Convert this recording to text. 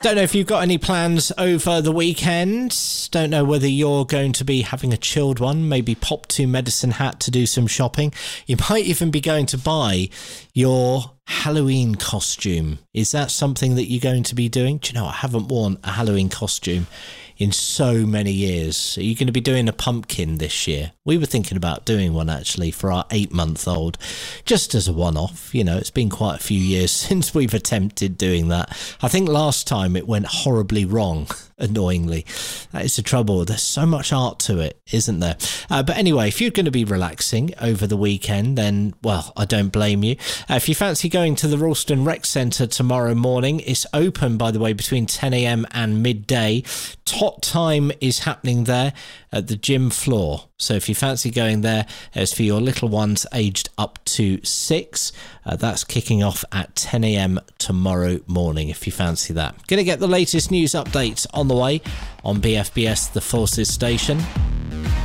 Don't know if you've got any plans over the weekend. Don't know whether you're going to be having a chilled one. Maybe pop to Medicine Hat to do some shopping. You might even be going to buy your Halloween costume. Is that something that you're going to be doing? Do you know, I haven't worn a Halloween costume in so many years. Are you going to be doing a pumpkin this year? We were thinking about doing one actually for our 8-month-old, just as a one-off. You know, it's been quite a few years since we've attempted doing that. I think last time it went horribly wrong, annoyingly. That is the trouble. There's so much art to it, isn't there? But anyway, if you're going to be relaxing over the weekend, then, well, I don't blame you. If you fancy going to the Ralston Rec Centre tomorrow morning, it's open, by the way, between 10 a.m. and midday. Tot time is happening there at the gym floor. So if you fancy going there, as for your little ones aged up to 6, that's kicking off at 10 a.m. tomorrow morning, if you fancy that. Going to get the latest news updates on the way on BFBS, the Forces station.